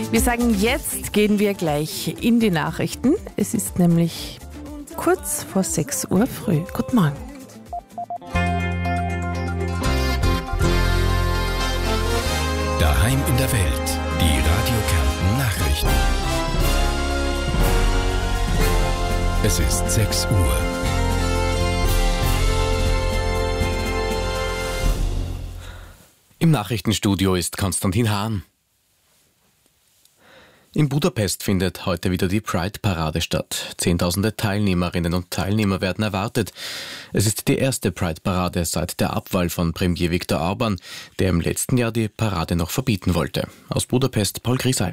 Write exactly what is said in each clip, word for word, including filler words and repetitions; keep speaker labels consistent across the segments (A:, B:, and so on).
A: Wir sagen, jetzt gehen wir gleich in die Nachrichten. Es ist nämlich kurz vor sechs Uhr früh. Guten Morgen.
B: Daheim in der Welt. Die Radio Kärnten Nachrichten. Es ist sechs Uhr.
C: Im Nachrichtenstudio ist Konstantin Hahn. In Budapest findet heute wieder die Pride-Parade statt. Zehntausende Teilnehmerinnen und Teilnehmer werden erwartet. Es ist die erste Pride-Parade seit der Abwahl von Premier Viktor Orbán, der im letzten Jahr die Parade noch verbieten wollte. Aus Budapest Paul Grisey.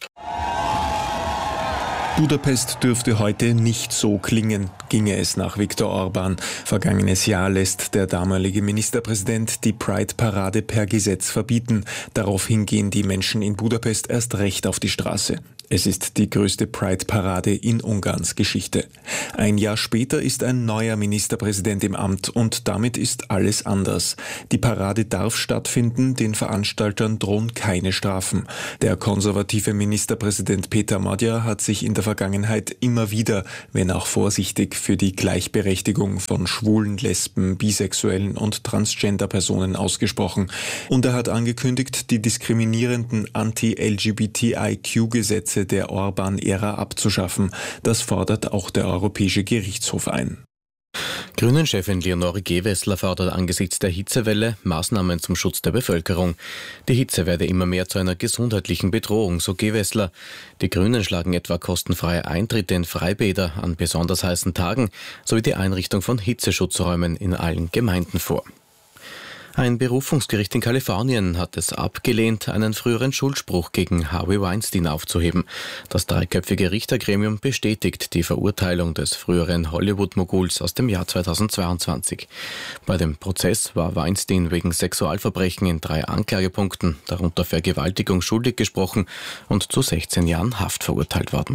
D: Budapest dürfte heute nicht so klingen, ginge es nach Viktor Orbán. Vergangenes Jahr lässt der damalige Ministerpräsident die Pride-Parade per Gesetz verbieten. Daraufhin gehen die Menschen in Budapest erst recht auf die Straße. Es ist die größte Pride-Parade in Ungarns Geschichte. Ein Jahr später ist ein neuer Ministerpräsident im Amt und damit ist alles anders. Die Parade darf stattfinden, den Veranstaltern drohen keine Strafen. Der konservative Ministerpräsident Peter Magyar hat sich in der Vergangenheit immer wieder, wenn auch vorsichtig, für die Gleichberechtigung von Schwulen, Lesben, Bisexuellen und Transgender-Personen ausgesprochen. Und er hat angekündigt, die diskriminierenden Anti-L G B T I Q-Gesetze der Orbán-Ära abzuschaffen. Das fordert auch der Europäische Gerichtshof ein.
C: Grünen-Chefin Leonore Gewessler fordert angesichts der Hitzewelle Maßnahmen zum Schutz der Bevölkerung. Die Hitze werde immer mehr zu einer gesundheitlichen Bedrohung, so Gewessler. Die Grünen schlagen etwa kostenfreie Eintritte in Freibäder an besonders heißen Tagen sowie die Einrichtung von Hitzeschutzräumen in allen Gemeinden vor. Ein Berufungsgericht in Kalifornien hat es abgelehnt, einen früheren Schuldspruch gegen Harvey Weinstein aufzuheben. Das dreiköpfige Richtergremium bestätigt die Verurteilung des früheren Hollywood-Moguls aus dem Jahr zweitausendzweiundzwanzig. Bei dem Prozess war Weinstein wegen Sexualverbrechen in drei Anklagepunkten, darunter Vergewaltigung, schuldig gesprochen und zu sechzehn Jahren Haft verurteilt worden.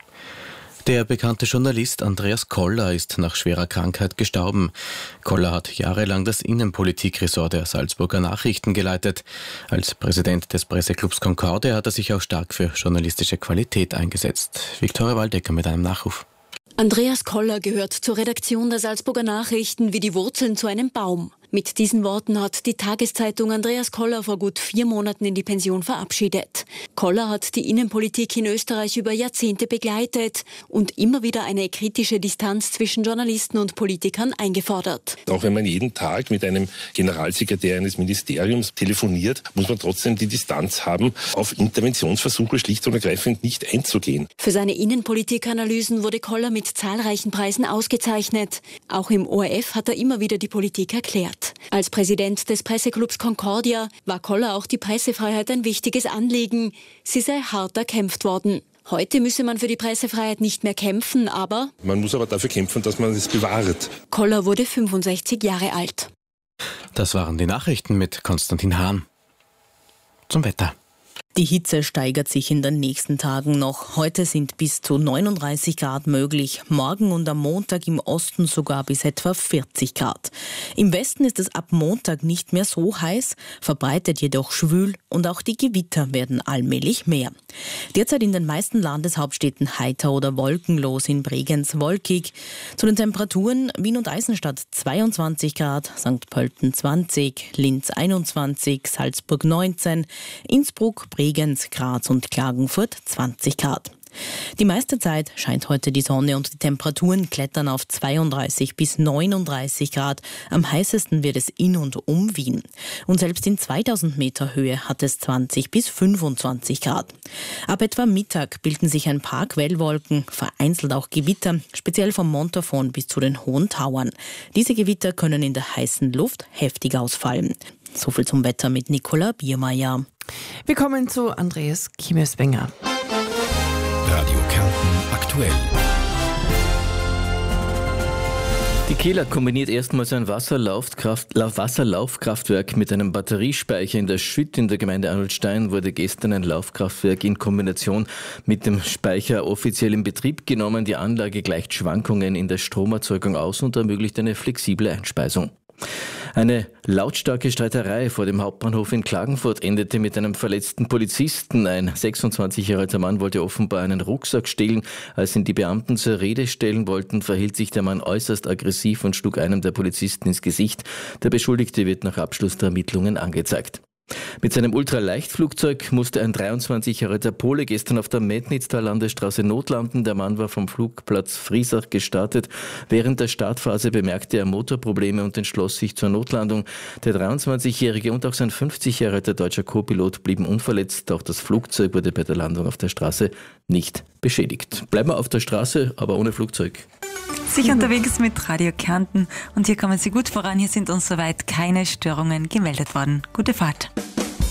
C: Der bekannte Journalist Andreas Koller ist nach schwerer Krankheit gestorben. Koller hat jahrelang das Innenpolitikressort der Salzburger Nachrichten geleitet. Als Präsident des Presseclubs Concordia hat er sich auch stark für journalistische Qualität eingesetzt. Viktoria Waldecker mit einem Nachruf.
E: Andreas Koller gehört zur Redaktion der Salzburger Nachrichten wie die Wurzeln zu einem Baum. Mit diesen Worten hat die Tageszeitung Andreas Koller vor gut vier Monaten in die Pension verabschiedet. Koller hat die Innenpolitik in Österreich über Jahrzehnte begleitet und immer wieder eine kritische Distanz zwischen Journalisten und Politikern eingefordert.
F: Auch wenn man jeden Tag mit einem Generalsekretär eines Ministeriums telefoniert, muss man trotzdem die Distanz haben, auf Interventionsversuche schlicht und ergreifend nicht einzugehen.
E: Für seine Innenpolitikanalysen wurde Koller mit zahlreichen Preisen ausgezeichnet. Auch im O R F hat er immer wieder die Politik erklärt. Als Präsident des Presseclubs Concordia war Koller auch die Pressefreiheit ein wichtiges Anliegen. Sie sei hart erkämpft worden. Heute müsse man für die Pressefreiheit nicht mehr kämpfen, aber...
F: Man muss aber dafür kämpfen, dass man es bewahrt.
E: Koller wurde fünfundsechzig Jahre alt.
C: Das waren die Nachrichten mit Konstantin Hahn. Zum Wetter.
G: Die Hitze steigert sich in den nächsten Tagen noch. Heute sind bis zu neununddreißig Grad möglich. Morgen und am Montag im Osten sogar bis etwa vierzig Grad. Im Westen ist es ab Montag nicht mehr so heiß, verbreitet jedoch schwül und auch die Gewitter werden allmählich mehr. Derzeit in den meisten Landeshauptstädten heiter oder wolkenlos, in Bregenz wolkig. Zu den Temperaturen: Wien und Eisenstadt zweiundzwanzig Grad, Sankt Pölten zwanzig, Linz einundzwanzig, Salzburg neunzehn, Innsbruck, Bregenz, Graz und Klagenfurt zwanzig Grad. Die meiste Zeit scheint heute die Sonne und die Temperaturen klettern auf zweiunddreißig bis neununddreißig Grad. Am heißesten wird es in und um Wien. Und selbst in zweitausend Meter Höhe hat es zwanzig bis fünfundzwanzig Grad. Ab etwa Mittag bilden sich ein paar Quellwolken, vereinzelt auch Gewitter, speziell vom Montafon bis zu den Hohen Tauern. Diese Gewitter können in der heißen Luft heftig ausfallen. So viel zum Wetter mit Nicola Biermeier.
A: Wir kommen zu Andreas Kiemeswenger.
B: Radio Kärnten aktuell.
H: Die Kehler kombiniert erstmals ein Wasserlaufkraft, Wasserlaufkraftwerk mit einem Batteriespeicher. In der Schütt in der Gemeinde Arnoldstein wurde gestern ein Laufkraftwerk in Kombination mit dem Speicher offiziell in Betrieb genommen. Die Anlage gleicht Schwankungen in der Stromerzeugung aus und ermöglicht eine flexible Einspeisung. Eine lautstarke Streiterei vor dem Hauptbahnhof in Klagenfurt endete mit einem verletzten Polizisten. Ein sechsundzwanzig Jahre alter Mann wollte offenbar einen Rucksack stehlen. Als ihn die Beamten zur Rede stellen wollten, verhielt sich der Mann äußerst aggressiv und schlug einem der Polizisten ins Gesicht. Der Beschuldigte wird nach Abschluss der Ermittlungen angezeigt. Mit seinem Ultraleichtflugzeug musste ein dreiundzwanzig Jahre alter Pole gestern auf der Metnitzter Landesstraße notlanden. Der Mann war vom Flugplatz Friesach gestartet. Während der Startphase bemerkte er Motorprobleme und entschloss sich zur Notlandung. Der dreiundzwanzigjährige und auch sein fünfzig Jahre alter deutscher Co-Pilot blieben unverletzt. Auch das Flugzeug wurde bei der Landung auf der Straße nicht beschädigt. Bleiben wir auf der Straße, aber ohne Flugzeug.
I: Sicher unterwegs mit Radio Kärnten und hier kommen Sie gut voran. Hier sind uns soweit keine Störungen gemeldet worden. Gute Fahrt.